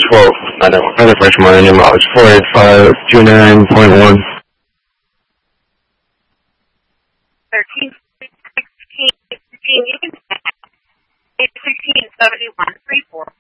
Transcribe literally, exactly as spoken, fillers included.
twelve. I know. Other question my name is four eight five two nine point one. Thirteen sixteen. You can eight sixteen seventy one three four.